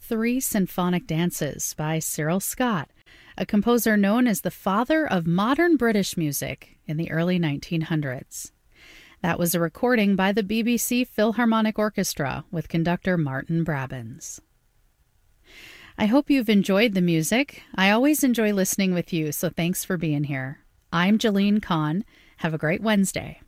Three Symphonic Dances by Cyril Scott, a composer known as the father of modern British music in the early 1900s. That was a recording by the BBC Philharmonic Orchestra with conductor Martin Brabbins. I hope you've enjoyed the music. I always enjoy listening with you, so thanks for being here. I'm Jalene Kahn. Have a great Wednesday.